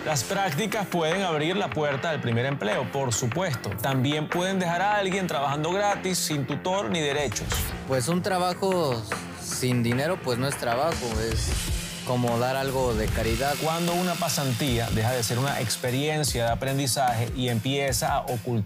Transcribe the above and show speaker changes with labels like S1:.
S1: Las prácticas pueden abrir la puerta al primer empleo, por supuesto. También pueden dejar a alguien trabajando gratis, sin tutor ni derechos.
S2: Pues un trabajo sin dinero, pues no es trabajo, es como dar algo de caridad.
S1: Cuando una pasantía deja de ser una experiencia de aprendizaje y empieza a ocultar